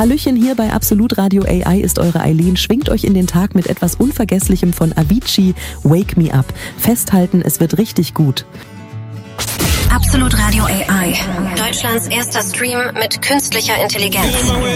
Hallöchen, hier bei Absolut Radio AI ist eure Eileen. Schwingt euch in den Tag mit etwas Unvergesslichem von Avicii, Wake Me Up. Festhalten, es wird richtig gut. Absolut Radio AI. Deutschlands erster Stream mit künstlicher Intelligenz.